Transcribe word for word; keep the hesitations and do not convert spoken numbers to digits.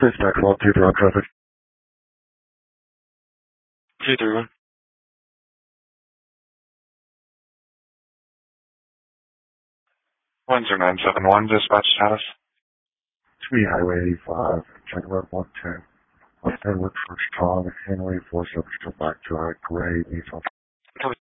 Dispatch one two three on traffic. two three one. one zero nine seven one, dispatch status. Speed Highway eighty-five, check road one ten. One ten Woodford Strong, Henry, four seven, still back to our gray, Nissan.